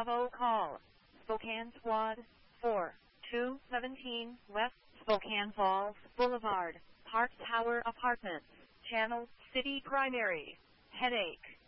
Bravo call. Spokane Squad 4217 West Spokane Falls Boulevard, Park Tower Apartments, Channel City Primary. Headache.